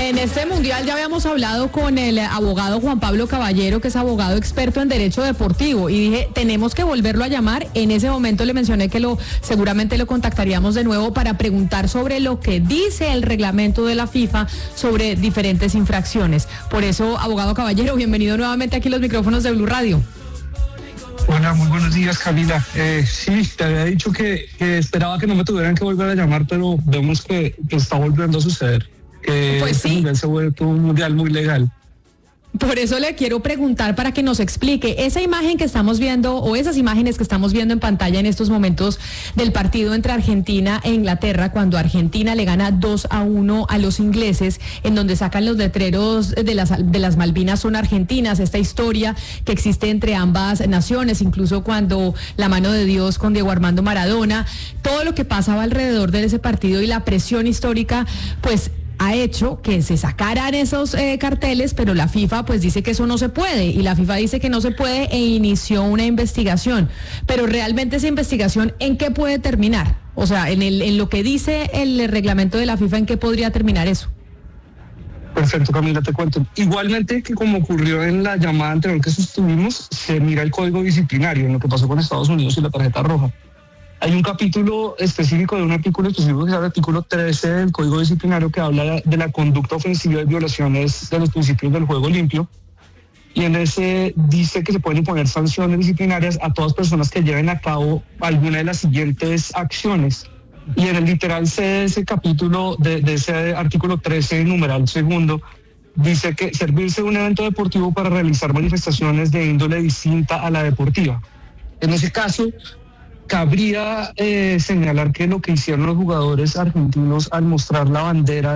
En este mundial ya habíamos hablado con el abogado Juan Pablo Caballero, que es abogado experto en derecho deportivo, y dije, tenemos que volverlo a llamar. En ese momento le mencioné que seguramente lo contactaríamos de nuevo para preguntar sobre lo que dice el reglamento de la FIFA sobre diferentes infracciones. Por eso, abogado Caballero, bienvenido nuevamente aquí a los micrófonos de Blue Radio. Hola, muy buenos días, Camila. Sí, te había dicho que esperaba que no me tuvieran que volver a llamar, pero vemos que está volviendo a suceder. Que pues este sí. mundial se vuelve un mundial muy legal. Por eso le quiero preguntar para que nos explique esa imagen que estamos viendo o esas imágenes que estamos viendo en pantalla en estos momentos del partido entre Argentina e Inglaterra, cuando Argentina le gana 2-1 a los ingleses, en donde sacan los letreros de las Malvinas son argentinas, esta historia que existe entre ambas naciones, incluso cuando la mano de Dios con Diego Armando Maradona, todo lo que pasaba alrededor de ese partido y la presión histórica, pues ha hecho que se sacaran esos carteles, pero la FIFA pues dice que eso no se puede, y la FIFA dice que no se puede e inició una investigación. Pero realmente esa investigación, ¿en qué puede terminar? O sea, en lo que dice el reglamento de la FIFA, ¿en qué podría terminar eso? Perfecto, Camila, te cuento. Igualmente que como ocurrió en la llamada anterior que sostuvimos, se mira el código disciplinario en lo que pasó con Estados Unidos y la tarjeta roja. Hay un capítulo específico de un artículo específico que se llama el artículo 13 del Código Disciplinario, que habla de la conducta ofensiva y violaciones de los principios del juego limpio. Y en ese dice que se pueden imponer sanciones disciplinarias a todas personas que lleven a cabo alguna de las siguientes acciones. Y en el literal C de ese capítulo, de ese artículo 13, numeral segundo, dice que servirse de un evento deportivo para realizar manifestaciones de índole distinta a la deportiva. En ese caso, cabría señalar que lo que hicieron los jugadores argentinos al mostrar la bandera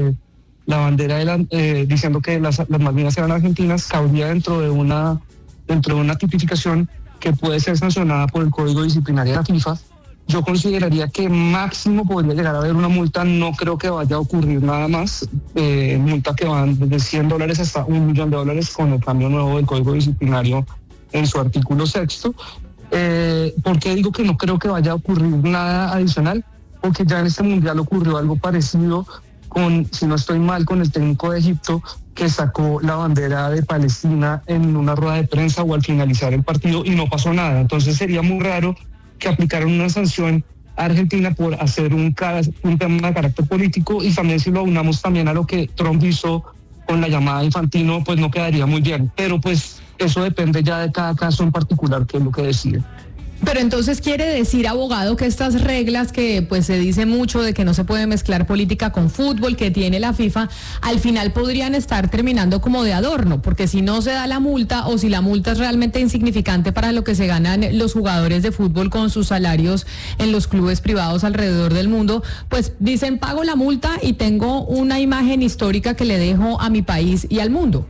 diciendo que las Malvinas eran argentinas, cabría dentro de una tipificación que puede ser sancionada por el Código Disciplinario de la FIFA. Yo consideraría que máximo podría llegar a haber una multa, no creo que vaya a ocurrir nada más, multa que van desde $100 hasta $1 millón con el cambio nuevo del Código Disciplinario en su artículo 6. ¿Por qué digo que no creo que vaya a ocurrir nada adicional? Porque ya en este mundial ocurrió algo parecido con, si no estoy mal, con el técnico de Egipto, que sacó la bandera de Palestina en una rueda de prensa o al finalizar el partido y no pasó nada. Entonces sería muy raro que aplicaran una sanción a Argentina por hacer un tema de carácter político, y también si lo aunamos también a lo que Trump hizo con la llamada Infantino, pues no quedaría muy bien. Pero pues eso depende ya de cada caso en particular, que es lo que decide. Pero entonces quiere decir, abogado, que estas reglas que pues se dice mucho de que no se puede mezclar política con fútbol que tiene la FIFA, al final podrían estar terminando como de adorno, porque si no se da la multa, o si la multa es realmente insignificante para lo que se ganan los jugadores de fútbol con sus salarios en los clubes privados alrededor del mundo, pues dicen, pago la multa y tengo una imagen histórica que le dejo a mi país y al mundo.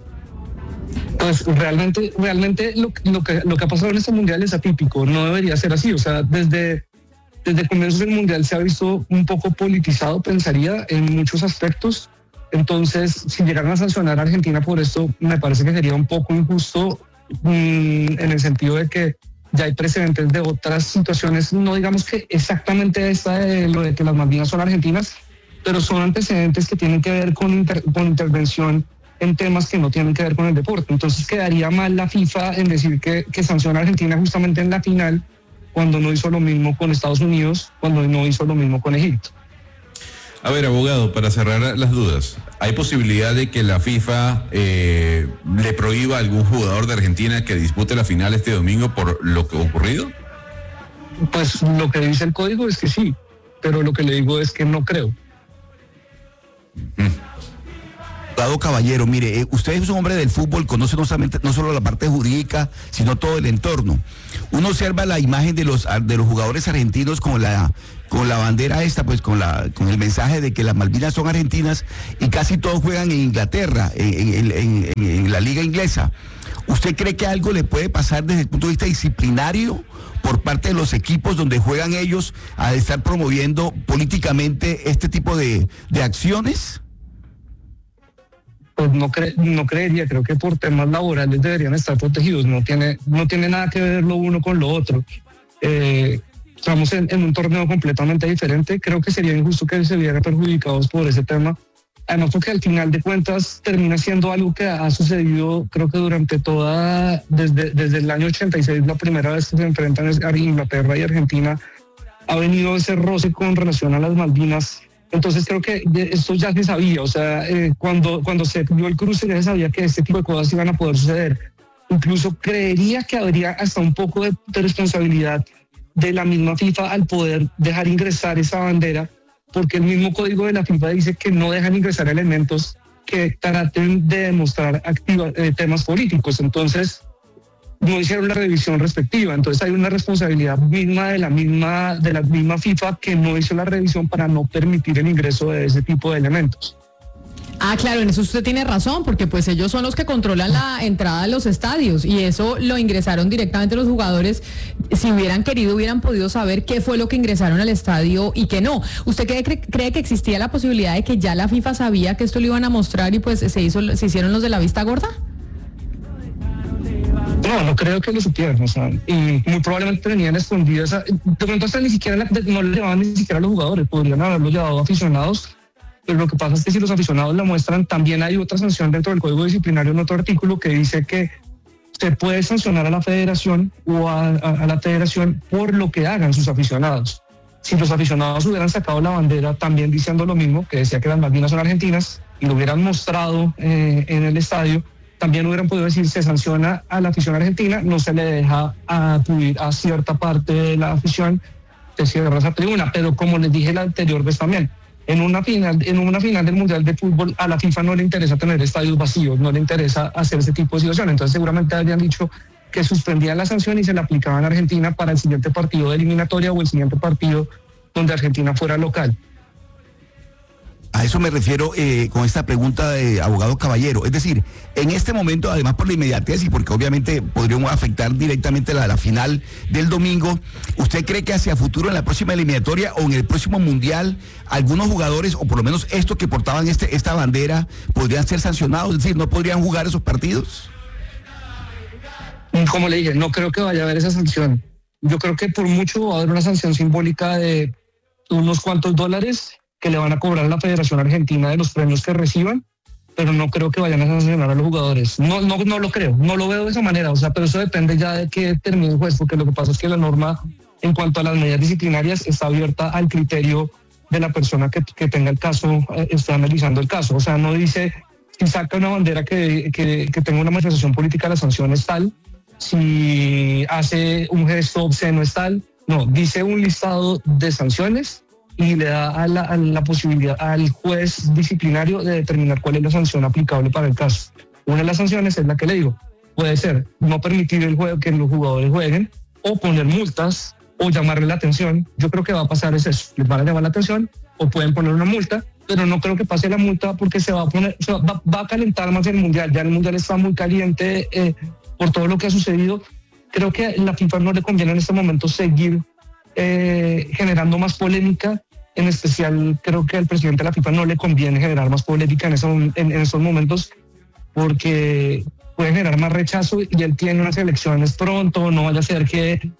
Pues realmente lo que ha pasado en este mundial es atípico, no debería ser así. O sea, desde comienzos del mundial se ha visto un poco politizado, pensaría, en muchos aspectos. Entonces, si llegaran a sancionar a Argentina por esto, me parece que sería un poco injusto, en el sentido de que ya hay precedentes de otras situaciones, no digamos que exactamente esta de lo de que las Malvinas son argentinas, pero son antecedentes que tienen que ver con intervención en temas que no tienen que ver con el deporte. Entonces quedaría mal la FIFA en decir que sanciona a Argentina justamente en la final, cuando no hizo lo mismo con Estados Unidos, cuando no hizo lo mismo con Egipto. A ver, abogado, para cerrar las dudas, ¿hay posibilidad de que la FIFA le prohíba a algún jugador de Argentina que dispute la final este domingo por lo que ha ocurrido? Pues lo que dice el código es que sí, pero lo que le digo es que no creo. Caballero, mire, usted es un hombre del fútbol, conoce no solo la parte jurídica, sino todo el entorno. Uno observa la imagen de los jugadores argentinos con la bandera esta, pues con el mensaje de que las Malvinas son argentinas, y casi todos juegan en Inglaterra, en la liga inglesa. ¿Usted cree que algo le puede pasar desde el punto de vista disciplinario por parte de los equipos donde juegan ellos a estar promoviendo políticamente este tipo de acciones? Pues no creería, creo que por temas laborales deberían estar protegidos, no tiene nada que ver lo uno con lo otro. Estamos en un torneo completamente diferente, creo que sería injusto que se vieran perjudicados por ese tema Además, porque al final de cuentas termina siendo algo que ha sucedido, creo que durante desde el año 86, la primera vez que se enfrentan Inglaterra y Argentina, ha venido ese roce con relación a las Malvinas. Entonces creo que esto ya se sabía, o sea, cuando se dio el cruce ya se sabía que este tipo de cosas iban a poder suceder. Incluso creería que habría hasta un poco de responsabilidad de la misma FIFA al poder dejar ingresar esa bandera, porque el mismo código de la FIFA dice que no dejan ingresar elementos que traten de demostrar temas políticos. Entonces no hicieron la revisión respectiva. Entonces hay una responsabilidad misma de la misma FIFA que no hizo la revisión para no permitir el ingreso de ese tipo de elementos. Ah, claro, en eso usted tiene razón, porque pues ellos son los que controlan la entrada a los estadios y eso lo ingresaron directamente los jugadores. Si hubieran querido, hubieran podido saber qué fue lo que ingresaron al estadio y qué no. ¿Usted cree que existía la posibilidad de que ya la FIFA sabía que esto lo iban a mostrar y pues se hicieron los de la vista gorda? No creo que lo supieran, o sea, y muy probablemente tenían escondidas, de pronto hasta no le llevaban ni siquiera a los jugadores, podrían haberlo llevado a aficionados. Pero lo que pasa es que si los aficionados la muestran, también hay otra sanción dentro del Código Disciplinario en otro artículo que dice que se puede sancionar a la federación o a la federación por lo que hagan sus aficionados. Si los aficionados hubieran sacado la bandera también diciendo lo mismo, que decía que las Malvinas son argentinas, y lo hubieran mostrado en el estadio, también hubieran podido decir se sanciona a la afición argentina, no se le deja acudir a cierta parte de la afición, se cierra esa tribuna. Pero como les dije la anterior vez también, en una final del Mundial de Fútbol a la FIFA no le interesa tener estadios vacíos, no le interesa hacer ese tipo de situaciones. Entonces seguramente habrían dicho que suspendían la sanción y se la aplicaban a Argentina para el siguiente partido de eliminatoria o el siguiente partido donde Argentina fuera local. A eso me refiero con esta pregunta de abogado Caballero. Es decir, en este momento, además por la inmediatez y porque obviamente podríamos afectar directamente la final del domingo, ¿usted cree que hacia futuro en la próxima eliminatoria o en el próximo mundial algunos jugadores, o por lo menos estos que portaban esta bandera, podrían ser sancionados? Es decir, ¿no podrían jugar esos partidos? Como le dije, no creo que vaya a haber esa sanción. Yo creo que por mucho va a haber una sanción simbólica de unos cuantos dólares que le van a cobrar a la Federación Argentina de los premios que reciban, pero no creo que vayan a sancionar a los jugadores. No lo creo, no lo veo de esa manera, o sea, pero eso depende ya de que termine el juez, porque lo que pasa es que la norma en cuanto a las medidas disciplinarias está abierta al criterio de la persona que tenga el caso, está analizando el caso. O sea, no dice si saca una bandera que tenga una manifestación política, la sanción es tal, si hace un gesto obsceno es tal. No, dice un listado de sanciones y le da a la posibilidad al juez disciplinario de determinar cuál es la sanción aplicable para el caso. Una de las sanciones es la que le digo, puede ser no permitir que los jugadores jueguen, o poner multas, o llamarle la atención. Yo creo que va a pasar es eso, les van a llamar la atención, o pueden poner una multa, pero no creo que pase la multa porque va a calentar más el Mundial. Ya el Mundial está muy caliente por todo lo que ha sucedido. Creo que a la FIFA no le conviene en este momento seguir generando más polémica. En especial, creo que al presidente de la FIFA no le conviene generar más polémica en esos momentos, porque puede generar más rechazo y él tiene unas elecciones pronto, no vaya a ser que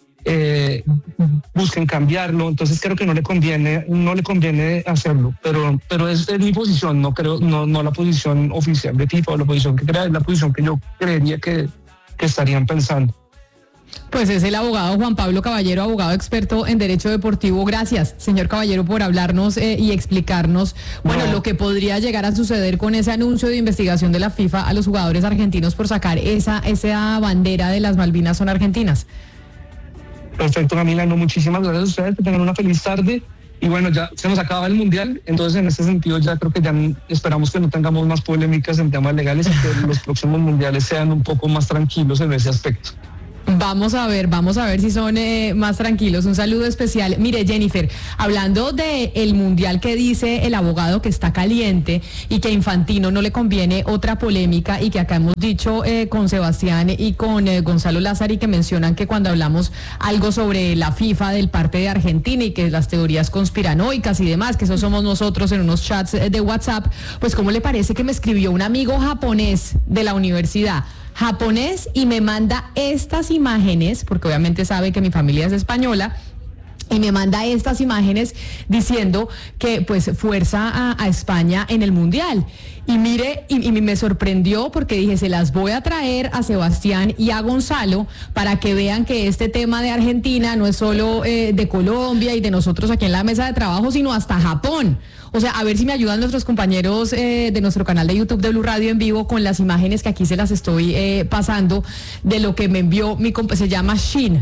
busquen cambiarlo. Entonces creo que no le conviene hacerlo, pero es mi posición, no la posición oficial de FIFA o la posición que crea, es la posición que yo creería que estarían pensando. Pues es el abogado Juan Pablo Caballero, abogado experto en Derecho Deportivo. Gracias, señor Caballero, por hablarnos y explicarnos, lo que podría llegar a suceder con ese anuncio de investigación de la FIFA a los jugadores argentinos por sacar esa bandera de las Malvinas son argentinas. Perfecto, Camila, muchísimas gracias a ustedes, que tengan una feliz tarde. Y bueno, ya se nos acaba el Mundial, entonces en ese sentido ya creo que ya esperamos que no tengamos más polémicas en temas legales y que los próximos mundiales sean un poco más tranquilos en ese aspecto. Vamos a ver si son más tranquilos. Un saludo especial. Mire, Jennifer, hablando del Mundial que dice el abogado que está caliente y que a Infantino no le conviene otra polémica, y que acá hemos dicho con Sebastián y con Gonzalo Lázaro, y que mencionan que cuando hablamos algo sobre la FIFA del parte de Argentina y que las teorías conspiranoicas y demás, que eso somos nosotros en unos chats de WhatsApp, pues ¿cómo le parece que me escribió un amigo japonés de la universidad? Y me manda estas imágenes, porque obviamente sabe que mi familia es española, y me manda estas imágenes diciendo que pues fuerza a España en el Mundial. Y mire, y me sorprendió porque dije, se las voy a traer a Sebastián y a Gonzalo para que vean que este tema de Argentina no es solo de Colombia y de nosotros aquí en la mesa de trabajo, sino hasta Japón. O sea, a ver si me ayudan nuestros compañeros de nuestro canal de YouTube de Blue Radio en vivo con las imágenes que aquí se las estoy pasando de lo que me envió se llama Shin.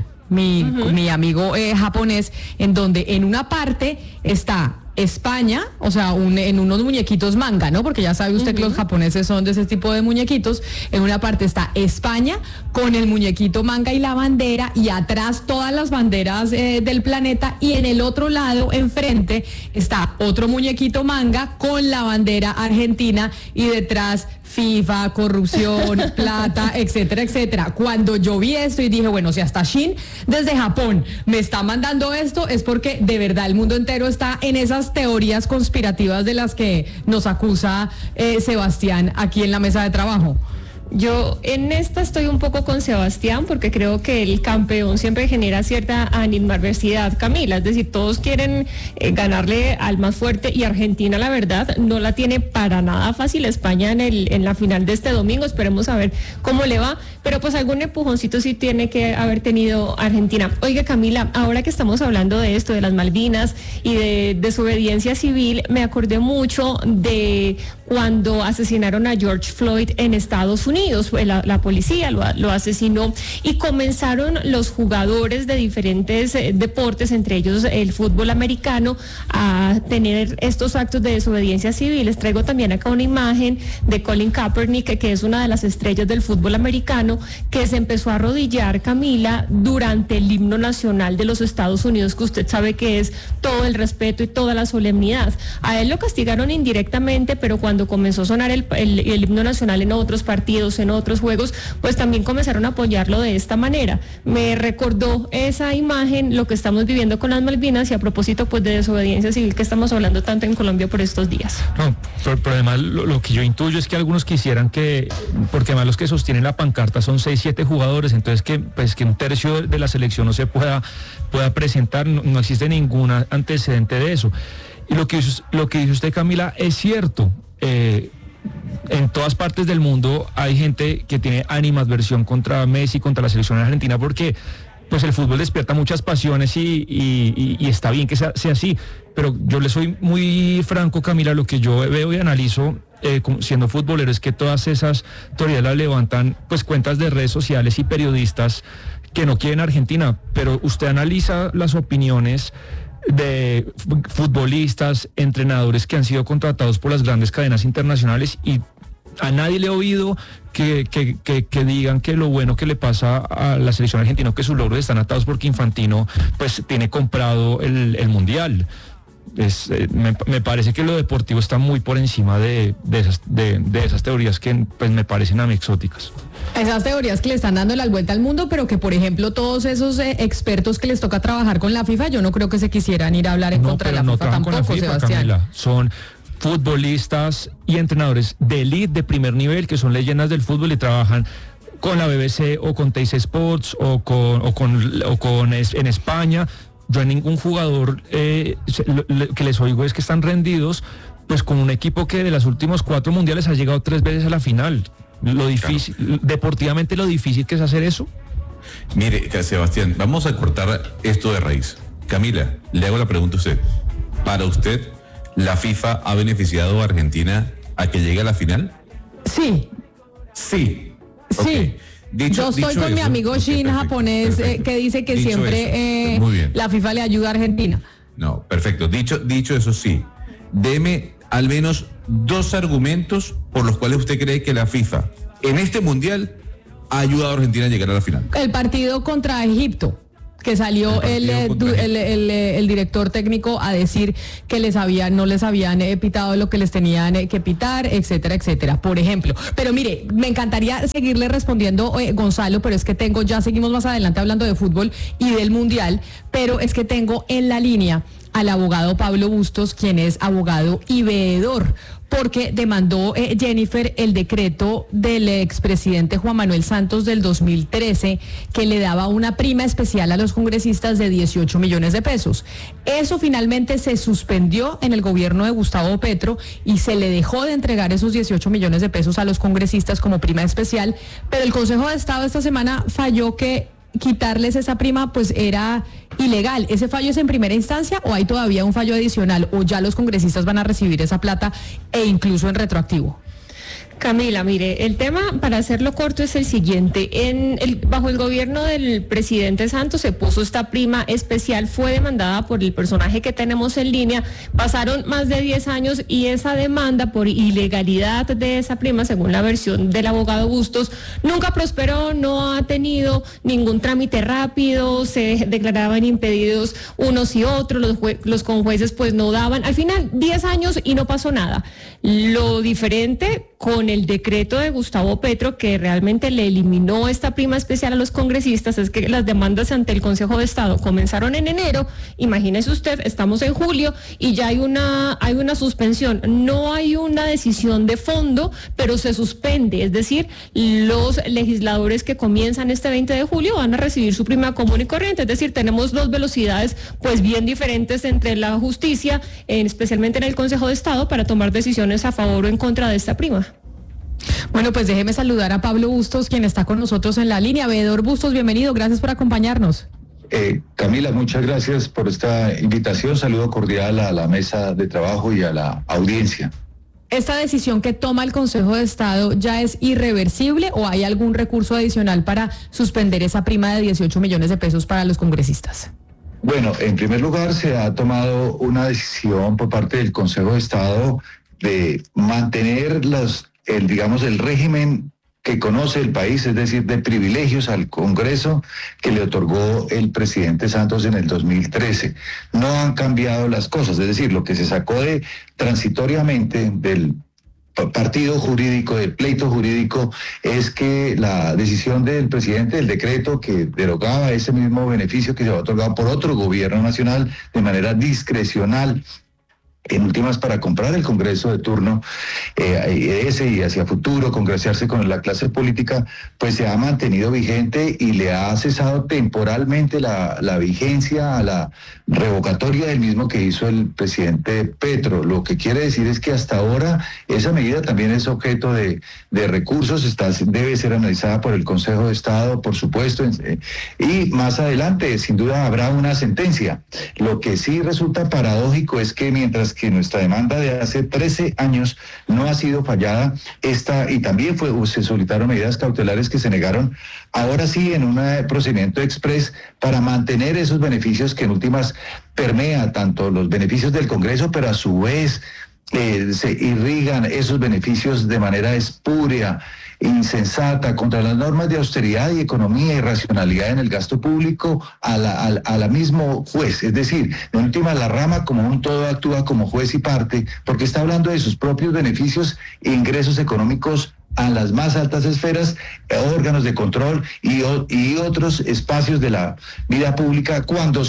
Mi amigo japonés, en donde en una parte está España, o sea, en unos muñequitos manga, ¿no? Porque ya sabe usted que los japoneses son de ese tipo de muñequitos. En una parte está España con el muñequito manga y la bandera, y atrás todas las banderas del planeta, y en el otro lado, enfrente, está otro muñequito manga con la bandera argentina, y detrás FIFA, corrupción, plata, etcétera, etcétera. Cuando yo vi esto y dije, bueno, si hasta Shin desde Japón me está mandando esto, es porque de verdad el mundo entero está en esas teorías conspirativas de las que nos acusa Sebastián aquí en la mesa de trabajo. Yo en esta estoy un poco con Sebastián, porque creo que el campeón siempre genera cierta animadversidad, Camila, es decir, todos quieren ganarle al más fuerte, y Argentina, la verdad, no la tiene para nada fácil. España en la final de este domingo, esperemos a ver cómo le va, pero pues algún empujoncito sí tiene que haber tenido Argentina. Oiga, Camila, ahora que estamos hablando de esto, de las Malvinas y de desobediencia civil, me acordé mucho de cuando asesinaron a George Floyd en Estados Unidos. La policía lo asesinó, y comenzaron los jugadores de diferentes deportes, entre ellos el fútbol americano, a tener estos actos de desobediencia civil. Les traigo también acá una imagen de Colin Kaepernick, que es una de las estrellas del fútbol americano, que se empezó a arrodillar, Camila, durante el himno nacional de los Estados Unidos, que usted sabe que es todo el respeto y toda la solemnidad. A él lo castigaron indirectamente, pero cuando comenzó a sonar el himno nacional en otros partidos, en otros juegos, pues también comenzaron a apoyarlo de esta manera. Me recordó esa imagen lo que estamos viviendo con las Malvinas, y a propósito pues de desobediencia civil que estamos hablando tanto en Colombia por estos días. No, pero además lo que yo intuyo es que algunos quisieran porque además los que sostienen la pancarta son 6-7 jugadores, entonces que un tercio de la selección no se pueda presentar, no existe ningún antecedente de eso. Y lo que dice usted, Camila, es cierto. En todas partes del mundo hay gente que tiene animadversión contra Messi, contra la selección argentina, porque pues el fútbol despierta muchas pasiones y está bien que sea así. Pero yo le soy muy franco, Camila, lo que yo veo y analizo siendo futbolero es que todas esas teorías las levantan pues cuentas de redes sociales y periodistas que no quieren Argentina, pero usted analiza las opiniones de futbolistas, entrenadores que han sido contratados por las grandes cadenas internacionales, y a nadie le he oído que digan que lo bueno que le pasa a la selección argentina, que sus logros están atados porque Infantino pues tiene comprado el Mundial. Me parece que lo deportivo está muy por encima de esas teorías que pues me parecen a mí exóticas. Esas teorías que le están dando la vuelta al mundo, pero que por ejemplo todos esos expertos que les toca trabajar con la FIFA, yo no creo que se quisieran ir a hablar en contra de la FIFA tampoco, FIFA, Sebastián. Camila, son futbolistas y entrenadores de élite, de primer nivel, que son leyendas del fútbol y trabajan con la BBC o con Teis Sports o en España. Yo a ningún jugador que les oigo es que están rendidos, pues con un equipo que de los últimos 4 mundiales ha llegado 3 veces a la final. Lo difícil, claro. Deportivamente lo difícil que es hacer eso. Mire, Sebastián, vamos a cortar esto de raíz. Camila, le hago la pregunta a usted. Para usted, ¿la FIFA ha beneficiado a Argentina a que llegue a la final? Sí. Sí. Sí. Okay. Yo estoy con mi amigo Shin japonés que dice que dicho siempre la FIFA le ayuda a Argentina. No, perfecto. Dicho eso, sí. Deme al menos 2 argumentos por los cuales usted cree que la FIFA en este mundial ha ayudado a Argentina a llegar a la final. El partido contra Egipto, que salió el director técnico a decir que no les habían pitado lo que les tenían que pitar, etcétera, etcétera, por ejemplo. Pero mire, me encantaría seguirle respondiendo, Gonzalo, pero es que seguimos más adelante hablando de fútbol y del mundial, pero es que tengo en la línea al abogado Pablo Bustos, quien es abogado y veedor, porque demandó Jennifer el decreto del expresidente Juan Manuel Santos del 2013 que le daba una prima especial a los congresistas de 18 millones de pesos. Eso finalmente se suspendió en el gobierno de Gustavo Petro y se le dejó de entregar esos 18 millones de pesos a los congresistas como prima especial, pero el Consejo de Estado esta semana falló que quitarles esa prima pues era ilegal. ¿Ese fallo es en primera instancia o hay todavía un fallo adicional o ya los congresistas van a recibir esa plata e incluso en retroactivo? Camila, mire, el tema, para hacerlo corto, es el siguiente. Bajo el gobierno del presidente Santos se puso esta prima especial, fue demandada por el personaje que tenemos en línea, pasaron más de 10 años y esa demanda por ilegalidad de esa prima, según la versión del abogado Bustos, nunca prosperó, no ha tenido ningún trámite rápido, se declaraban impedidos unos y otros, los conjueces pues no daban, al final 10 años y no pasó nada. Lo diferente con el decreto de Gustavo Petro, que realmente le eliminó esta prima especial a los congresistas, es que las demandas ante el Consejo de Estado comenzaron en enero, imagínese usted, estamos en julio y ya hay una suspensión, no hay una decisión de fondo, pero se suspende, es decir, los legisladores que comienzan este 20 de julio van a recibir su prima común y corriente, es decir, tenemos dos velocidades pues bien diferentes entre la justicia, especialmente en el Consejo de Estado, para tomar decisiones a favor o en contra de esta prima. Bueno, pues déjeme saludar a Pablo Bustos, quien está con nosotros en la línea. Veedor Bustos, bienvenido, gracias por acompañarnos. Camila, muchas gracias por esta invitación. Saludo cordial a la mesa de trabajo y a la audiencia. ¿Esta decisión que toma el Consejo de Estado ya es irreversible o hay algún recurso adicional para suspender esa prima de 18 millones de pesos para los congresistas? Bueno, en primer lugar se ha tomado una decisión por parte del Consejo de Estado de mantener el régimen que conoce el país, es decir, de privilegios al Congreso que le otorgó el presidente Santos en el 2013. No han cambiado las cosas, es decir, lo que se sacó transitoriamente del partido jurídico, del pleito jurídico, es que la decisión del presidente, el decreto que derogaba ese mismo beneficio que se había otorgado por otro gobierno nacional de manera discrecional, en últimas para comprar el Congreso de turno, ese y hacia futuro, congraciarse con la clase política, pues se ha mantenido vigente y le ha cesado temporalmente la vigencia a la revocatoria del mismo que hizo el presidente Petro. Lo que quiere decir es que hasta ahora esa medida también es objeto de recursos, debe ser analizada por el Consejo de Estado, por supuesto, y más adelante sin duda habrá una sentencia. Lo que sí resulta paradójico es que mientras que nuestra demanda de hace 13 años no ha sido fallada, y también se solicitaron medidas cautelares que se negaron, ahora sí en un procedimiento express para mantener esos beneficios que en últimas permea tanto los beneficios del Congreso, pero a su vez se irrigan esos beneficios de manera espúrea, insensata, contra las normas de austeridad y economía y racionalidad en el gasto público a la mismo juez. Es decir, en última, la rama como un todo actúa como juez y parte, porque está hablando de sus propios beneficios e ingresos económicos a las más altas esferas, órganos de control y otros espacios de la vida pública, cuando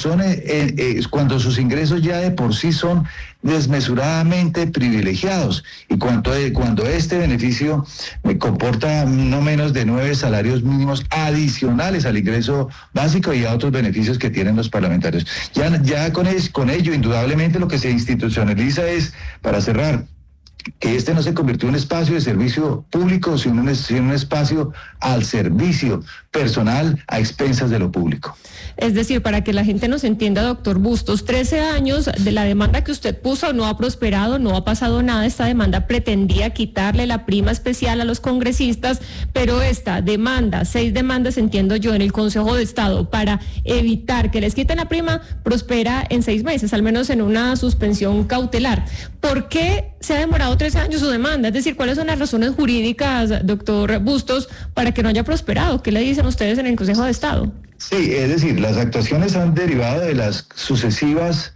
sus ingresos ya de por sí son desmesuradamente privilegiados, y cuando este beneficio comporta no menos de 9 salarios mínimos adicionales al ingreso básico y a otros beneficios que tienen los parlamentarios. Ya con ello, indudablemente lo que se institucionaliza es, para cerrar, que este no se convirtió en un espacio de servicio público, sino en un espacio al servicio personal a expensas de lo público. Es decir, para que la gente nos entienda, doctor Bustos, 13 años de la demanda que usted puso no ha prosperado, no ha pasado nada. Esta demanda pretendía quitarle la prima especial a los congresistas, pero esta demanda, 6 demandas, entiendo yo, en el Consejo de Estado para evitar que les quiten la prima, prospera en 6 meses, al menos en una suspensión cautelar. ¿Por qué se ha demorado 13 años su demanda? Es decir, ¿cuáles son las razones jurídicas, doctor Bustos, para que no haya prosperado? ¿Qué le dicen ustedes en el Consejo de Estado? Sí, es decir, las actuaciones han derivado de las sucesivas,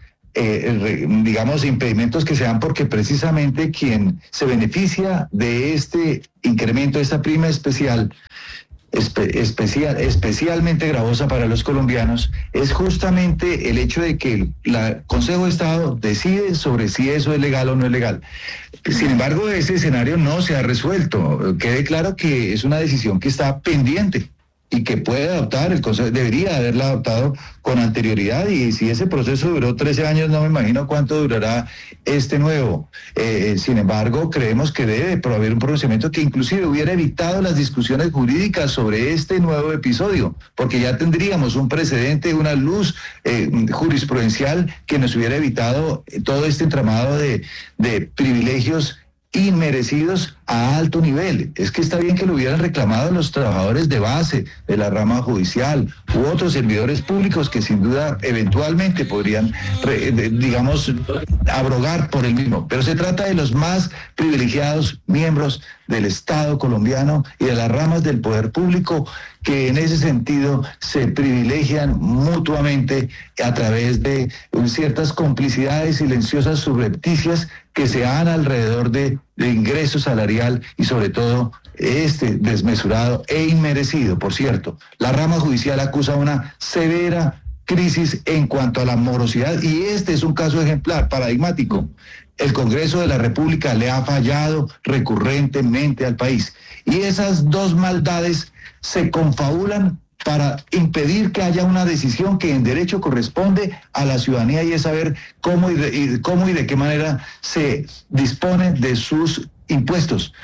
impedimentos que se dan porque precisamente quien se beneficia de este incremento, de esta prima especial, especialmente gravosa para los colombianos, es justamente el hecho de que el Consejo de Estado decide sobre si eso es legal o no es legal. Sin embargo, ese escenario no se ha resuelto. Quede claro que es una decisión que está pendiente y que puede adoptar, el Consejo debería haberla adoptado con anterioridad, y si ese proceso duró 13 años, no me imagino cuánto durará este nuevo. Sin embargo, creemos que debe haber un pronunciamiento que inclusive hubiera evitado las discusiones jurídicas sobre este nuevo episodio, porque ya tendríamos un precedente, una luz jurisprudencial que nos hubiera evitado todo este entramado de privilegios inmerecidos a alto nivel. Es que está bien que lo hubieran reclamado los trabajadores de base de la rama judicial u otros servidores públicos que sin duda eventualmente podrían, abrogar por el mismo. Pero se trata de los más privilegiados miembros del Estado colombiano y de las ramas del poder público, que en ese sentido se privilegian mutuamente a través de ciertas complicidades silenciosas subrepticias que se dan alrededor de ingreso salarial y sobre todo desmesurado e inmerecido. Por cierto, la rama judicial acusa una severa crisis en cuanto a la morosidad, y este es un caso ejemplar, paradigmático. El Congreso de la República le ha fallado recurrentemente al país, y esas dos maldades se confabulan para impedir que haya una decisión que en derecho corresponde a la ciudadanía, y es saber cómo y de qué manera se dispone de sus impuestos,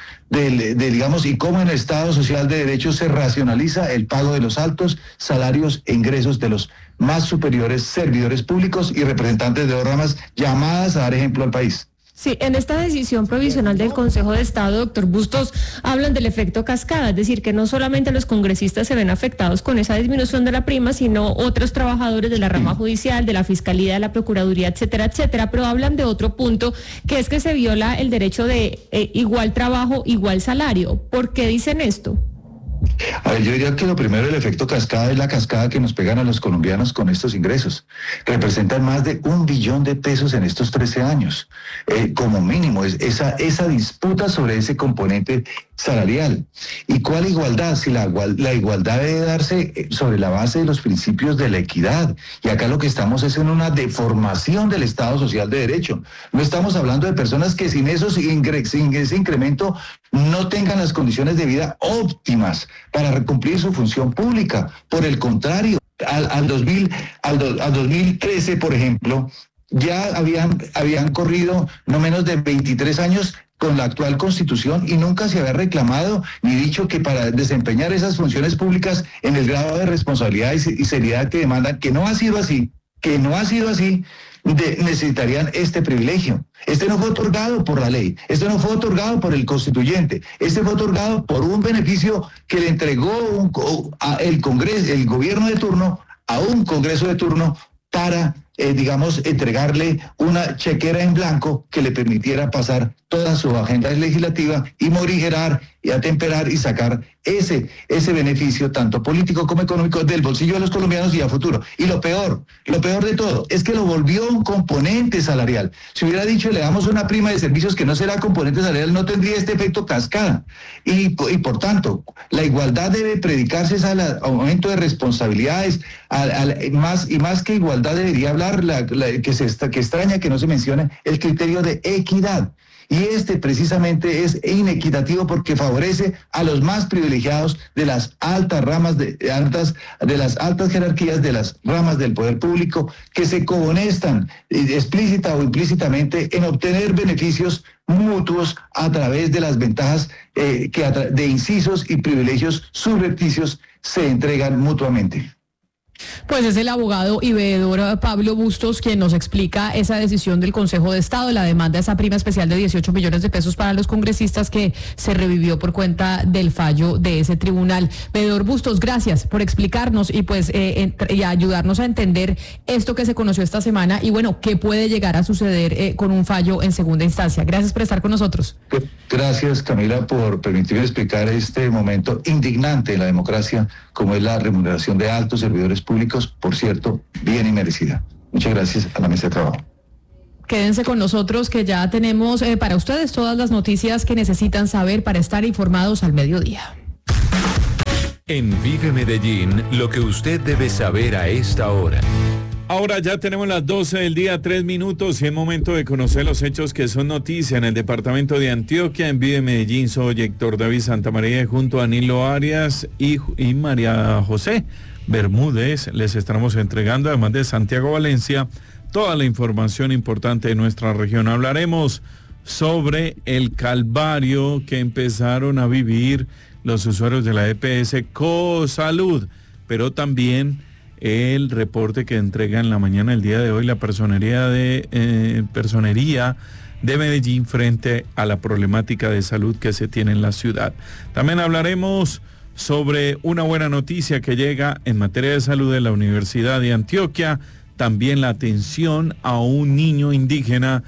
y cómo en el Estado social de derecho se racionaliza el pago de los altos salarios e ingresos de los más superiores servidores públicos y representantes de dos ramas llamadas a dar ejemplo al país. Sí, en esta decisión provisional del Consejo de Estado, doctor Bustos, hablan del efecto cascada, es decir, que no solamente los congresistas se ven afectados con esa disminución de la prima, sino otros trabajadores de la rama judicial, de la Fiscalía, de la Procuraduría, etcétera, etcétera, pero hablan de otro punto, que es que se viola el derecho de igual trabajo, igual salario. ¿Por qué dicen esto? A ver, yo diría que lo primero, el efecto cascada, es la cascada que nos pegan a los colombianos con estos ingresos. Representan más de $1 billón en estos 13 años. Como mínimo, esa disputa sobre ese componente salarial. ¿Y cuál igualdad? Si la igualdad debe darse sobre la base de los principios de la equidad. Y acá lo que estamos es en una deformación del Estado social de derecho. No estamos hablando de personas que sin ese incremento no tengan las condiciones de vida óptimas para cumplir su función pública. Por el contrario, al 2013, por ejemplo, ya habían corrido no menos de 23 años con la actual Constitución, y nunca se había reclamado ni dicho que para desempeñar esas funciones públicas en el grado de responsabilidad y seriedad que demandan, que no ha sido así, necesitarían este privilegio. Este no fue otorgado por la ley, este no fue otorgado por el constituyente, este fue otorgado por un beneficio que le entregó el gobierno de turno a un Congreso de turno para entregarle una chequera en blanco que le permitiera pasar toda su agenda legislativa y morigerar y atemperar y sacar ese beneficio tanto político como económico del bolsillo de los colombianos y a futuro. Y lo peor de todo es que lo volvió un componente salarial. Si hubiera dicho le damos una prima de servicios que no será componente salarial, no tendría este efecto cascada. Y por tanto, la igualdad debe predicarse al aumento de responsabilidades, más que igualdad debería hablar que extraña que no se mencione el criterio de equidad. Y precisamente es inequitativo porque favorece a los más privilegiados de las altas ramas, de las altas jerarquías de las ramas del poder público, que se cohonestan explícita o implícitamente en obtener beneficios mutuos a través de las ventajas de incisos y privilegios subrepticios se entregan mutuamente. Pues es el abogado y veedor Pablo Bustos quien nos explica esa decisión del Consejo de Estado, la demanda de esa prima especial de 18 millones de pesos para los congresistas que se revivió por cuenta del fallo de ese tribunal. Veedor Bustos, gracias por explicarnos y y ayudarnos a entender esto que se conoció esta semana y bueno, qué puede llegar a suceder con un fallo en segunda instancia. Gracias por estar con nosotros. Gracias, Camila, por permitirme explicar este momento indignante en la democracia, como es la remuneración de altos servidores públicos, por cierto, bien y merecida. Muchas gracias a la mesa de trabajo. Quédense con nosotros que ya tenemos para ustedes todas las noticias que necesitan saber para estar informados al mediodía. En Vive Medellín, lo que usted debe saber a esta hora. Ahora ya tenemos las 12 del día, 3 minutos, y es momento de conocer los hechos que son noticia en el departamento de Antioquia. En Vive Medellín soy Héctor David Santamaría, junto a Danilo Arias y María José Bermúdez. Les estamos entregando, además de Santiago Valencia, toda la información importante de nuestra región. Hablaremos sobre el calvario que empezaron a vivir los usuarios de la EPS Cosalud, pero también el reporte que entrega en la mañana el día de hoy la Personería de Medellín frente a la problemática de salud que se tiene en la ciudad. También hablaremos sobre una buena noticia que llega en materia de salud de la Universidad de Antioquia, también la atención a un niño indígena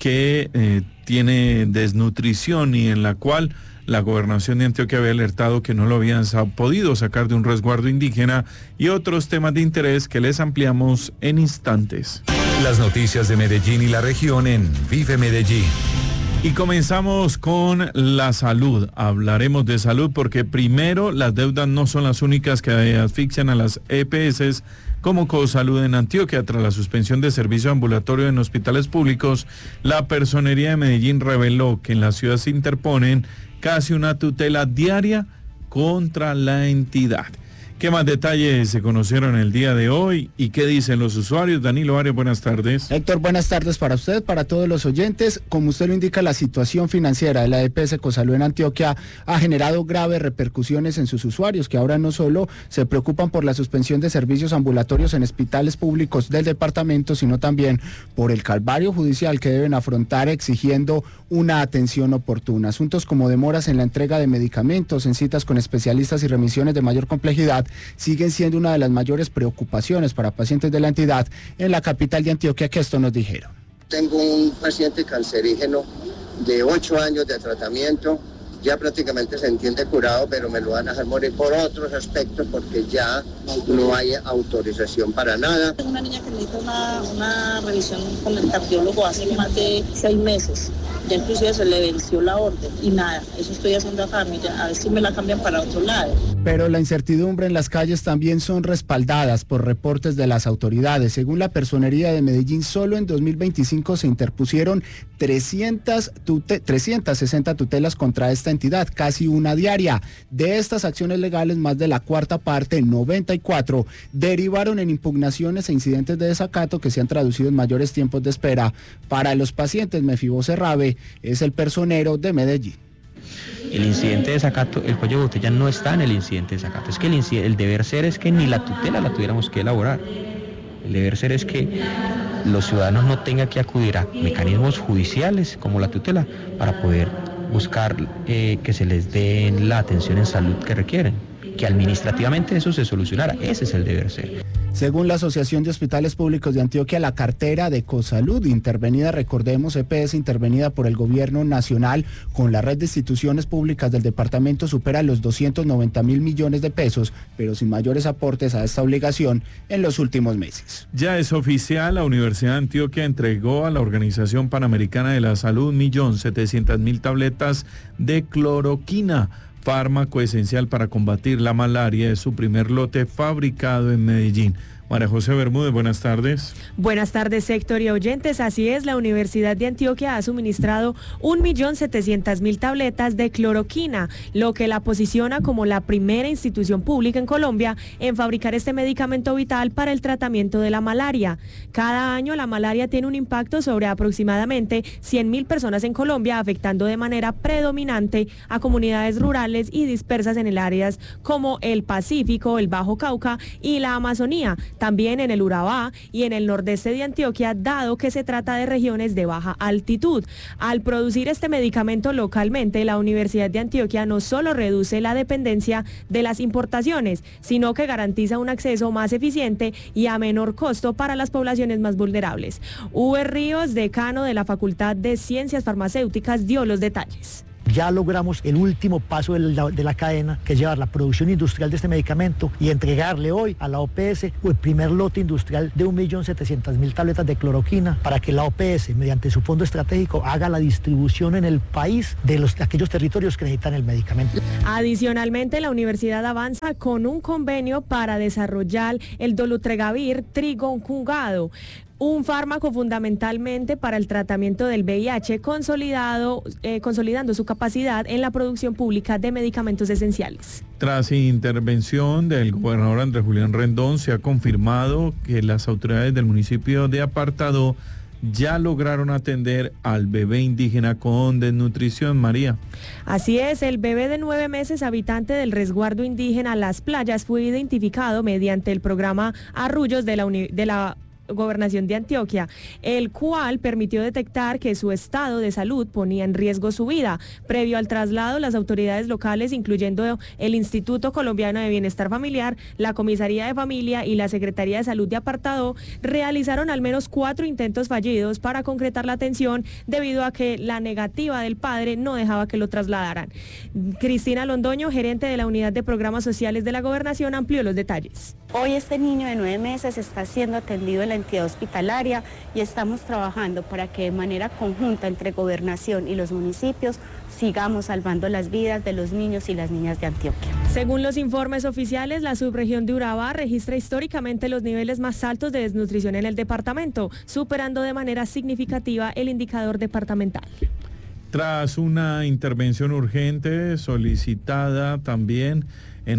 que tiene desnutrición y en la cual la gobernación de Antioquia había alertado que no lo habían podido sacar de un resguardo indígena, y otros temas de interés que les ampliamos en instantes. Las noticias de Medellín y la región en Vive Medellín. Y comenzamos con la salud. Hablaremos de salud porque primero las deudas no son las únicas que asfixian a las EPS como Cosalud en Antioquia. Tras la suspensión de servicio ambulatorio en hospitales públicos, la Personería de Medellín reveló que en la ciudad se interponen casi una tutela diaria contra la entidad. ¿Qué más detalles se conocieron el día de hoy y qué dicen los usuarios? Danilo Arias, buenas tardes. Héctor, buenas tardes para usted, para todos los oyentes. Como usted lo indica, la situación financiera de la EPS Cosalud en Antioquia ha generado graves repercusiones en sus usuarios, que ahora no solo se preocupan por la suspensión de servicios ambulatorios en hospitales públicos del departamento, sino también por el calvario judicial que deben afrontar exigiendo una atención oportuna. Asuntos como demoras en la entrega de medicamentos, en citas con especialistas y remisiones de mayor complejidad siguen siendo una de las mayores preocupaciones para pacientes de la entidad en la capital de Antioquia, que esto nos dijeron. Tengo un paciente cancerígeno de 8 años de tratamiento, ya prácticamente se entiende curado, pero me lo van a dejar morir por otros aspectos porque ya no hay autorización para nada. Tengo una niña que necesita una revisión con el cardiólogo hace más de 6 meses. Ya inclusive se le venció la orden y nada, eso estoy haciendo acá, a ver si me la cambian para otro lado. Pero la incertidumbre en las calles también son respaldadas por reportes de las autoridades. Según la Personería de Medellín, solo en 2025 se interpusieron 360 tutelas contra esta entidad, casi una diaria. De estas acciones legales, más de la cuarta parte, 94, derivaron en impugnaciones e incidentes de desacato que se han traducido en mayores tiempos de espera para los pacientes. Mefibó Serrabe es el personero de Medellín. El incidente de desacato, el cuello de botella no está en el incidente de desacato, es que el deber ser es que ni la tutela la tuviéramos que elaborar. El deber ser es que los ciudadanos no tengan que acudir a mecanismos judiciales como la tutela para poder buscar que se les dé la atención en salud que requieren, que administrativamente eso se solucionara. Ese es el deber ser. Según la Asociación de Hospitales Públicos de Antioquia, la cartera de Cosalud intervenida, recordemos, EPS intervenida por el gobierno nacional con la red de instituciones públicas del departamento, supera los 290.000 millones de pesos, pero sin mayores aportes a esta obligación en los últimos meses. Ya es oficial, la Universidad de Antioquia entregó a la Organización Panamericana de la Salud 1.700.000 tabletas de cloroquina, fármaco esencial para combatir la malaria. Es su primer lote fabricado en Medellín. María José Bermúdez, buenas tardes. Buenas tardes, Héctor y oyentes. Así es, la Universidad de Antioquia ha suministrado 1.700.000 tabletas de cloroquina, lo que la posiciona como la primera institución pública en Colombia en fabricar este medicamento vital para el tratamiento de la malaria. Cada año la malaria tiene un impacto sobre aproximadamente 100.000 personas en Colombia, afectando de manera predominante a comunidades rurales y dispersas en el áreas como el Pacífico, el Bajo Cauca y la Amazonía. También en el Urabá y en el nordeste de Antioquia, dado que se trata de regiones de baja altitud. Al producir este medicamento localmente, la Universidad de Antioquia no solo reduce la dependencia de las importaciones, sino que garantiza un acceso más eficiente y a menor costo para las poblaciones más vulnerables. Uber Ríos, decano de la Facultad de Ciencias Farmacéuticas, dio los detalles. ya logramos el último paso de la cadena, que es llevar la producción industrial de este medicamento y entregarle hoy a la OPS el primer lote industrial de 1.700.000 tabletas de cloroquina para que la OPS, mediante su fondo estratégico, haga la distribución en el país de aquellos territorios que necesitan el medicamento. Adicionalmente, la universidad avanza con un convenio para desarrollar el dolutegravir trigonjugado, un fármaco fundamentalmente para el tratamiento del VIH, consolidando su capacidad en la producción pública de medicamentos esenciales. Tras intervención del gobernador Andrés Julián Rendón, se ha confirmado que las autoridades del municipio de Apartadó ya lograron atender al bebé indígena con desnutrición, María. Así es, el bebé de 9 meses, habitante del resguardo indígena Las Playas, fue identificado mediante el programa Arrullos de la Gobernación de Antioquia, el cual permitió detectar que su estado de salud ponía en riesgo su vida. Previo al traslado, las autoridades locales, incluyendo el Instituto Colombiano de Bienestar Familiar, la Comisaría de Familia y la Secretaría de Salud de Apartadó, realizaron al menos 4 intentos fallidos para concretar la atención debido a que la negativa del padre no dejaba que lo trasladaran. Cristina Londoño, gerente de la Unidad de Programas Sociales de la Gobernación, amplió los detalles. Hoy este niño de 9 meses está siendo atendido en la entidad hospitalaria y estamos trabajando para que de manera conjunta entre Gobernación y los municipios sigamos salvando las vidas de los niños y las niñas de Antioquia. Según los informes oficiales, la subregión de Urabá registra históricamente los niveles más altos de desnutrición en el departamento, superando de manera significativa el indicador departamental. Tras una intervención urgente solicitada también en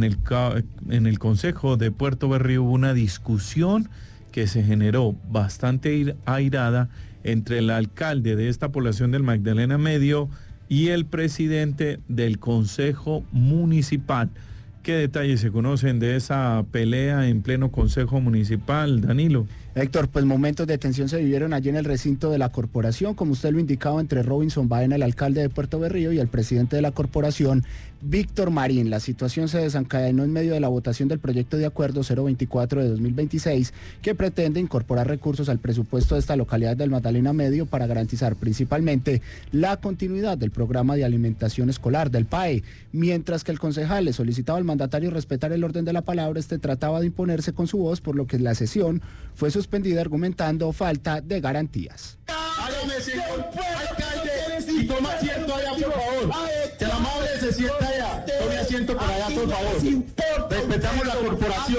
el Consejo de Puerto Berrío, hubo una discusión que se generó bastante airada entre el alcalde de esta población del Magdalena Medio y el presidente del Consejo Municipal. ¿Qué detalles se conocen de esa pelea en pleno Consejo Municipal, Danilo? Héctor, pues momentos de tensión se vivieron allí en el recinto de la corporación, como usted lo indicaba, entre Robinson Baena, el alcalde de Puerto Berrío, y el presidente de la corporación, Víctor Marín. La situación se desencadenó en medio de la votación del proyecto de acuerdo 024 de 2026, que pretende incorporar recursos al presupuesto de esta localidad del Magdalena Medio para garantizar principalmente la continuidad del programa de alimentación escolar del PAE. Mientras que el concejal le solicitaba al mandatario respetar el orden de la palabra, este trataba de imponerse con su voz, por lo que la sesión fue suspendida argumentando falta de garantías. Hágame señor, alcalde, y toma asiento allá, por favor. Que la amable se sienta allá. Tome asiento por allá, por favor. Respetamos la corporación.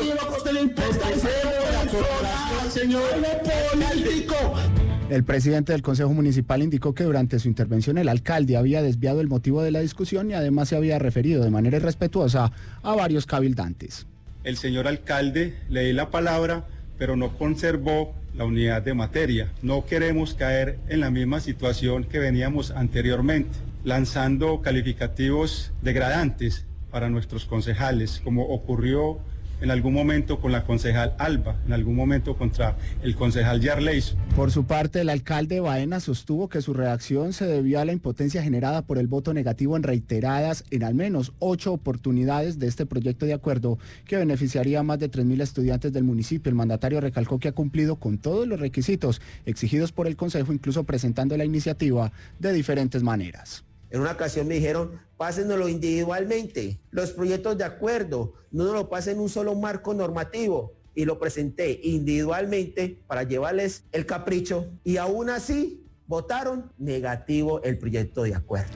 Respetemos la corporación, señor político. El presidente del Consejo Municipal indicó que durante su intervención el alcalde había desviado el motivo de la discusión y además se había referido de manera irrespetuosa a varios cabildantes. El señor alcalde le di la palabra, pero no conservó la unidad de materia. No queremos caer en la misma situación que veníamos anteriormente, lanzando calificativos degradantes para nuestros concejales, como ocurrió en algún momento con la concejal Alba, en algún momento contra el concejal Yarleis. Por su parte, el alcalde Baena sostuvo que su reacción se debió a la impotencia generada por el voto negativo en al menos 8 oportunidades de este proyecto de acuerdo que beneficiaría a más de 3.000 estudiantes del municipio. El mandatario recalcó que ha cumplido con todos los requisitos exigidos por el Consejo, incluso presentando la iniciativa de diferentes maneras. En una ocasión me dijeron, pásenlo individualmente, los proyectos de acuerdo, no nos lo pasen en un solo marco normativo. Y lo presenté individualmente para llevarles el capricho y aún así votaron negativo el proyecto de acuerdo.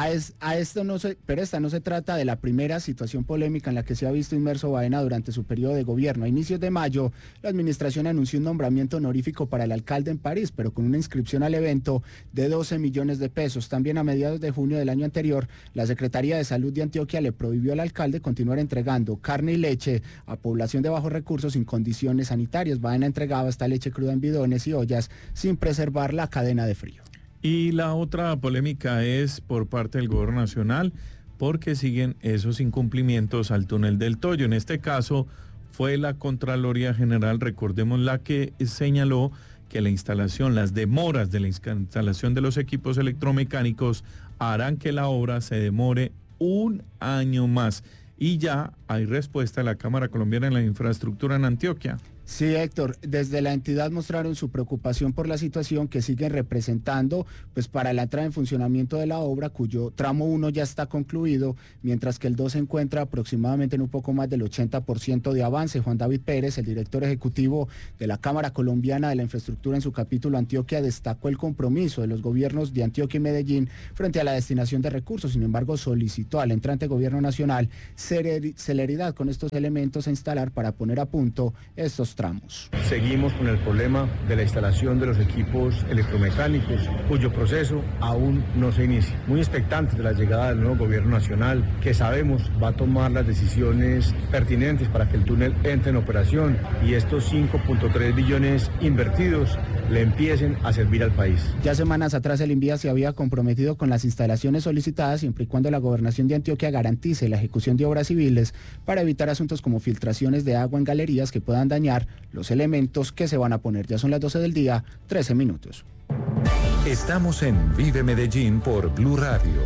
Pero esta no se trata de la primera situación polémica en la que se ha visto inmerso Baena durante su periodo de gobierno. A inicios de mayo, la administración anunció un nombramiento honorífico para el alcalde en París, pero con una inscripción al evento de 12 millones de pesos. También a mediados de junio del año anterior, la Secretaría de Salud de Antioquia le prohibió al alcalde continuar entregando carne y leche a población de bajos recursos sin condiciones sanitarias. Baena entregaba esta leche cruda en bidones y ollas sin preservar la cadena de frío. Y la otra polémica es por parte del gobierno nacional, porque siguen esos incumplimientos al túnel del Toyo. En este caso fue la Contraloría General, recordemos, la que señaló que las demoras de la instalación de los equipos electromecánicos harán que la obra se demore un año más. Y ya hay respuesta de la Cámara Colombiana de la Infraestructura en Antioquia. Sí, Héctor, desde la entidad mostraron su preocupación por la situación que siguen representando pues para la entrada en funcionamiento de la obra, cuyo tramo 1 ya está concluido, mientras que el 2 se encuentra aproximadamente en un poco más del 80% de avance. Juan David Pérez, el director ejecutivo de la Cámara Colombiana de la Infraestructura en su capítulo Antioquia, destacó el compromiso de los gobiernos de Antioquia y Medellín frente a la destinación de recursos. Sin embargo, solicitó al entrante gobierno nacional celeridad con estos elementos a instalar para poner a punto estos tramos. Seguimos con el problema de la instalación de los equipos electromecánicos, cuyo proceso aún no se inicia. Muy expectantes de la llegada del nuevo gobierno nacional, que sabemos va a tomar las decisiones pertinentes para que el túnel entre en operación y estos 5.3 billones invertidos le empiecen a servir al país. Ya semanas atrás el INVIA se había comprometido con las instalaciones solicitadas siempre y cuando la gobernación de Antioquia garantice la ejecución de obras civiles para evitar asuntos como filtraciones de agua en galerías que puedan dañar los elementos que se van a poner. Ya son las 12 del día, 13 minutos. Estamos en Vive Medellín por Blue Radio.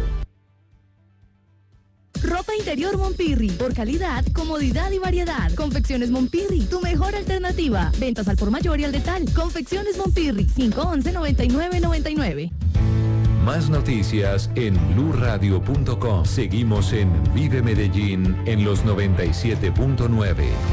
Ropa interior Monpirri, por calidad, comodidad y variedad. Confecciones Monpirri, tu mejor alternativa. Ventas al por mayor y al detal. Confecciones Monpirri, 511-9999. Más noticias en bluradio.com. Seguimos en Vive Medellín en los 97.9.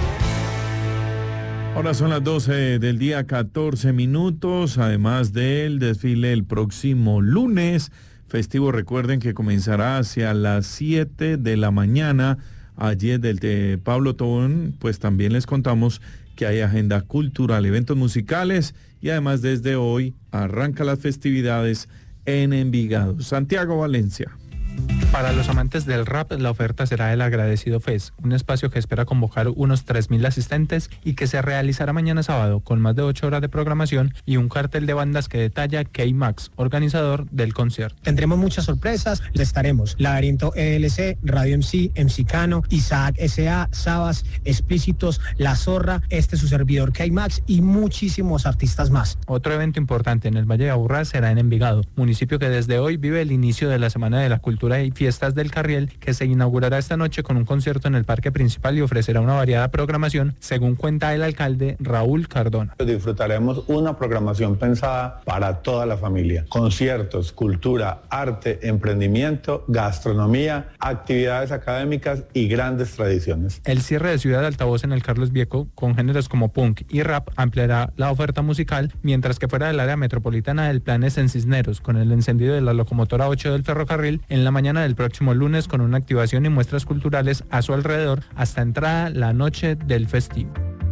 Ahora son las 12 del día, 14 minutos, además del desfile el próximo lunes, festivo, recuerden que comenzará hacia las 7 de la mañana, allí del Pablo Tobón, pues también les contamos que hay agenda cultural, eventos musicales y además desde hoy arranca las festividades en Envigado. Santiago Valencia. Para los amantes del rap, la oferta será el Agradecido Fest, un espacio que espera convocar unos 3.000 asistentes y que se realizará mañana sábado con más de 8 horas de programación y un cartel de bandas que detalla K-Max, organizador del concierto. Tendremos muchas sorpresas, estaremos Laberinto ELC, Radio MC, MC Cano, Isaac S.A., Sabas, Explícitos, La Zorra, su servidor K-Max y muchísimos artistas más. Otro evento importante en el Valle de Aburrá será en Envigado, municipio que desde hoy vive el inicio de la Semana de la Cultura y Fiestas del Carriel, que se inaugurará esta noche con un concierto en el parque principal y ofrecerá una variada programación, según cuenta el alcalde Raúl Cardona. Disfrutaremos una programación pensada para toda la familia. Conciertos, cultura, arte, emprendimiento, gastronomía, actividades académicas y grandes tradiciones. El cierre de Ciudad de Altavoz en el Carlos Vieco, con géneros como punk y rap, ampliará la oferta musical, mientras que fuera del área metropolitana del plan es en Cisneros, con el encendido de la locomotora 8 del ferrocarril en la mañana del próximo lunes, con una activación y muestras culturales a su alrededor hasta entrada la noche del festivo.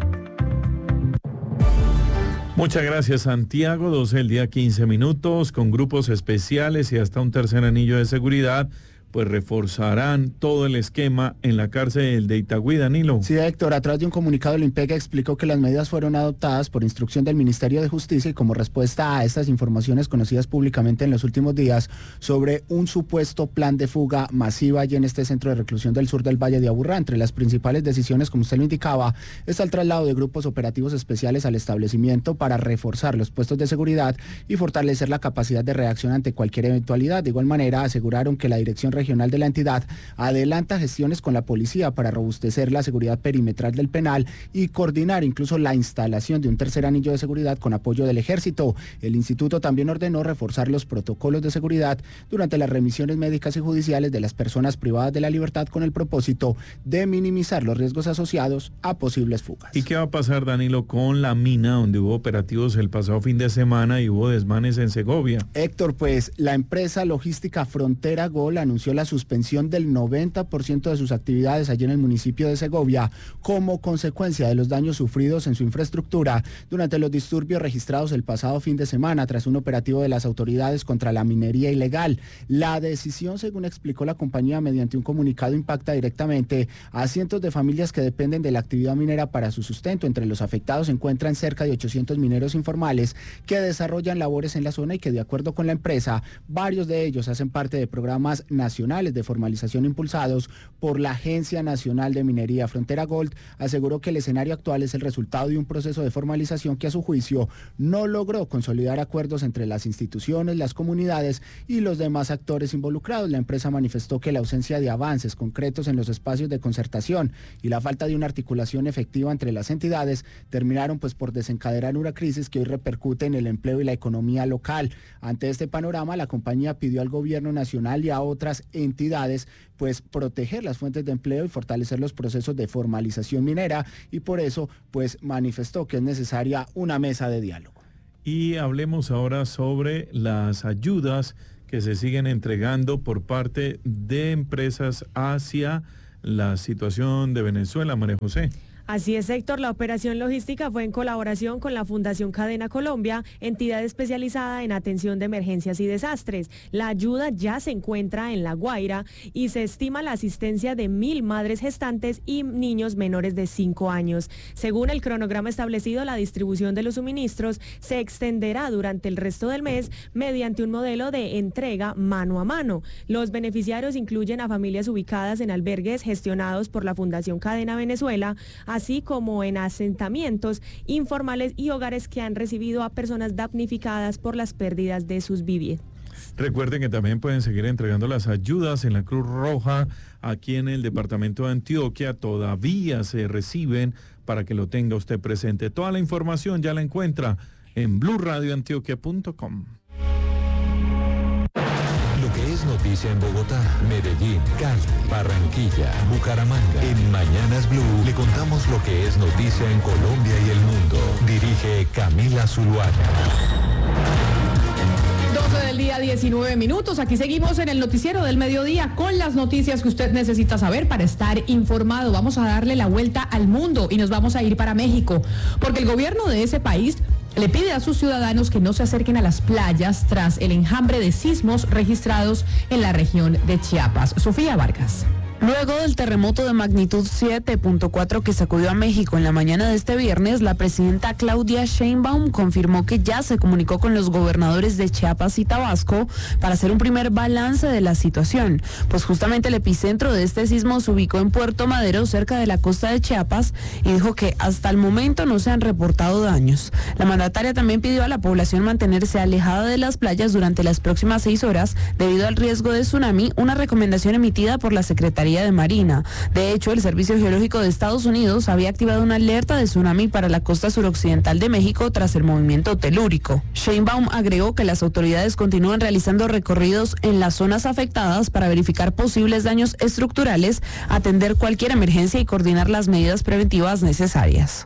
Muchas gracias, Santiago. 12 del día, 15 minutos, con grupos especiales y hasta un tercer anillo de seguridad, pues reforzarán todo el esquema en la cárcel de Itagüí, Danilo. Sí, Héctor, a través de un comunicado el IMPEC explicó que las medidas fueron adoptadas por instrucción del Ministerio de Justicia y como respuesta a estas informaciones conocidas públicamente en los últimos días sobre un supuesto plan de fuga masiva allí en este centro de reclusión del sur del Valle de Aburrá. Entre las principales decisiones, como usted lo indicaba, está el traslado de grupos operativos especiales al establecimiento para reforzar los puestos de seguridad y fortalecer la capacidad de reacción ante cualquier eventualidad. De igual manera, aseguraron que la Dirección Regional de la entidad adelanta gestiones con la policía para robustecer la seguridad perimetral del penal y coordinar incluso la instalación de un tercer anillo de seguridad con apoyo del Ejército. El instituto también ordenó reforzar los protocolos de seguridad durante las remisiones médicas y judiciales de las personas privadas de la libertad con el propósito de minimizar los riesgos asociados a posibles fugas. ¿Y qué va a pasar, Danilo, con la mina donde hubo operativos el pasado fin de semana y hubo desmanes en Segovia? Héctor, pues la empresa logística Frontera Gol anunció la suspensión del 90% de sus actividades allí en el municipio de Segovia como consecuencia de los daños sufridos en su infraestructura durante los disturbios registrados el pasado fin de semana tras un operativo de las autoridades contra la minería ilegal. La decisión, según explicó la compañía mediante un comunicado, impacta directamente a cientos de familias que dependen de la actividad minera para su sustento. Entre los afectados se encuentran cerca de 800 mineros informales que desarrollan labores en la zona y que, de acuerdo con la empresa, varios de ellos hacen parte de programas nacionales nacionales de formalización impulsados por la Agencia Nacional de Minería. Frontera Gold aseguró que el escenario actual es el resultado de un proceso de formalización que a su juicio no logró consolidar acuerdos entre las instituciones, las comunidades y los demás actores involucrados. La empresa manifestó que la ausencia de avances concretos en los espacios de concertación y la falta de una articulación efectiva entre las entidades terminaron por desencadenar una crisis que hoy repercute en el empleo y la economía local. Ante este panorama, la compañía pidió al gobierno nacional y a otras entidades proteger las fuentes de empleo y fortalecer los procesos de formalización minera, y por eso manifestó que es necesaria una mesa de diálogo. Y hablemos ahora sobre las ayudas que se siguen entregando por parte de empresas hacia la situación de Venezuela, María José. Así es, Héctor. La operación logística fue en colaboración con la Fundación Cadena Colombia, entidad especializada en atención de emergencias y desastres. La ayuda ya se encuentra en La Guaira y se estima la asistencia de 1.000 madres gestantes y niños menores de 5 años. Según el cronograma establecido, la distribución de los suministros se extenderá durante el resto del mes mediante un modelo de entrega mano a mano. Los beneficiarios incluyen a familias ubicadas en albergues gestionados por la Fundación Cadena Venezuela, así como en asentamientos informales y hogares que han recibido a personas damnificadas por las pérdidas de sus viviendas. Recuerden que también pueden seguir entregando las ayudas en la Cruz Roja aquí en el departamento de Antioquia. Todavía se reciben para que lo tenga usted presente. Toda la información ya la encuentra en bluradioantioquia.com. Es noticia en Bogotá, Medellín, Cali, Barranquilla, Bucaramanga. En Mañanas Blue le contamos lo que es noticia en Colombia y el mundo. Dirige Camila Zuluaga. 12 del día, 19 minutos. Aquí seguimos en el noticiero del mediodía con las noticias que usted necesita saber para estar informado. Vamos a darle la vuelta al mundo y nos vamos a ir para México, porque el gobierno de ese país le pide a sus ciudadanos que no se acerquen a las playas tras el enjambre de sismos registrados en la región de Chiapas. Sofía Vargas. Luego del terremoto de magnitud 7.4 que sacudió a México en la mañana de este viernes, la presidenta Claudia Sheinbaum confirmó que ya se comunicó con los gobernadores de Chiapas y Tabasco para hacer un primer balance de la situación, pues justamente el epicentro de este sismo se ubicó en Puerto Madero, cerca de la costa de Chiapas, y dijo que hasta el momento no se han reportado daños. La mandataria también pidió a la población mantenerse alejada de las playas durante las próximas 6 horas debido al riesgo de tsunami, una recomendación emitida por la Secretaría de Marina. De hecho, el Servicio Geológico de Estados Unidos había activado una alerta de tsunami para la costa suroccidental de México tras el movimiento telúrico. Sheinbaum agregó que las autoridades continúan realizando recorridos en las zonas afectadas para verificar posibles daños estructurales, atender cualquier emergencia y coordinar las medidas preventivas necesarias.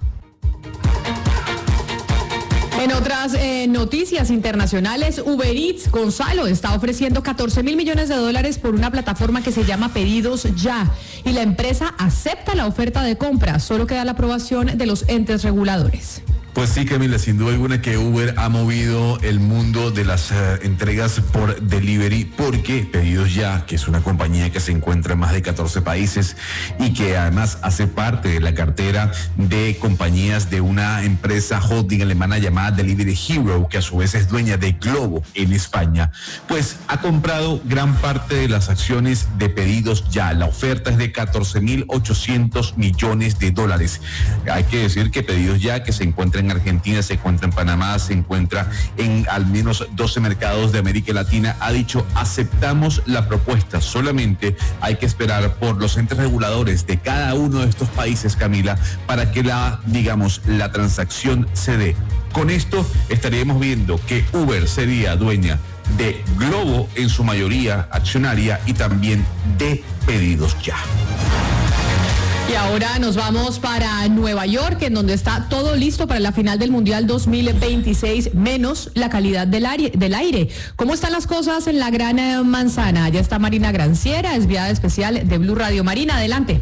En otras noticias internacionales, Uber Eats, Gonzalo, está ofreciendo $14 mil millones por una plataforma que se llama Pedidos Ya, y la empresa acepta la oferta de compra. Solo queda la aprobación de los entes reguladores. Pues sí, Camila, sin duda alguna que Uber ha movido el mundo de las entregas por delivery, porque Pedidos Ya, que es una compañía que se encuentra en más de 14 países y que además hace parte de la cartera de compañías de una empresa holding alemana llamada Delivery Hero, que a su vez es dueña de Globo en España, pues ha comprado gran parte de las acciones de Pedidos Ya. La oferta es de $14.800 millones. Hay que decir que Pedidos Ya, que se encuentra en Argentina, se encuentra en Panamá, se encuentra en al menos 12 mercados de América Latina, ha dicho: aceptamos la propuesta, solamente hay que esperar por los entes reguladores de cada uno de estos países, Camila, para que la transacción se dé. Con esto estaríamos viendo que Uber sería dueña de Globo en su mayoría accionaria y también de Pedidos Ya. Y ahora nos vamos para Nueva York, en donde está todo listo para la final del Mundial 2026, menos la calidad del aire. ¿Cómo están las cosas en la Gran Manzana? Allá está Marina Granciera, enviada especial de Blue Radio. Marina, adelante.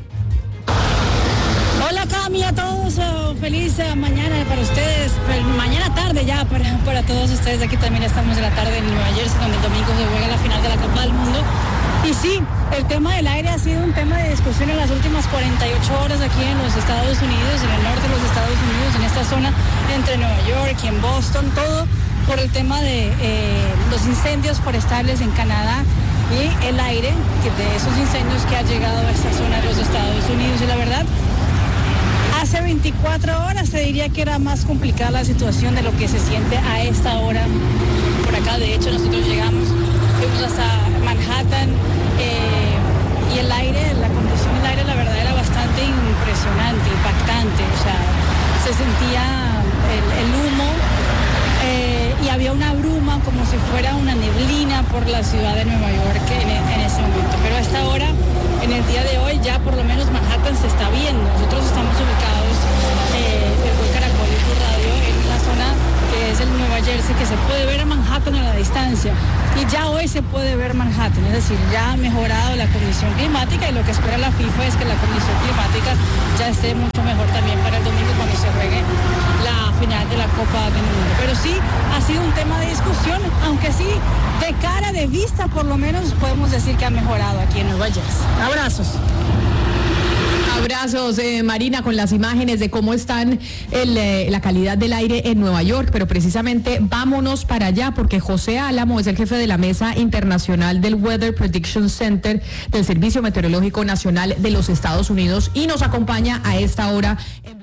Hola Cami, a todos, feliz mañana para ustedes, mañana tarde ya para todos ustedes. Aquí también estamos en la tarde en Nueva Jersey, donde el domingo se juega la final de la Copa del Mundo. Y sí, el tema del aire ha sido un tema de discusión en las últimas 48 horas aquí en los Estados Unidos, en el norte de los Estados Unidos, en esta zona entre Nueva York y en Boston, todo por el tema de los incendios forestales en Canadá. y el aire de esos incendios que ha llegado a esta zona de los Estados Unidos. Y la verdad, hace 24 horas te diría que era más complicada la situación de lo que se siente a esta hora por acá. De hecho, nosotros fuimos hasta Manhattan y el aire, la condición del aire, la verdad era bastante impresionante, impactante. O sea, se sentía el humo y había una bruma como si fuera una neblina por la ciudad de Nueva York en ese momento. Pero a esta hora, en el día de hoy, ya por lo menos Manhattan se está viendo. Nosotros estamos ubicados, el Gol Caracol y Blue Radio, en una zona que es el Nueva Jersey, que se puede ver a Manhattan a la distancia. Y ya hoy se puede ver Manhattan, es decir, ya ha mejorado la condición climática y lo que espera la FIFA es que la condición climática ya esté mucho mejor también para el domingo cuando se juegue la final de la Copa del Mundo. Pero sí, ha sido un tema de discusión, aunque sí, de cara, de vista, por lo menos podemos decir que ha mejorado aquí en Nueva Jersey. Abrazos. Abrazos, Marina, con las imágenes de cómo están la calidad del aire en Nueva York, pero precisamente vámonos para allá porque José Álamo es el jefe de la Mesa Internacional del Weather Prediction Center del Servicio Meteorológico Nacional de los Estados Unidos y nos acompaña a esta hora.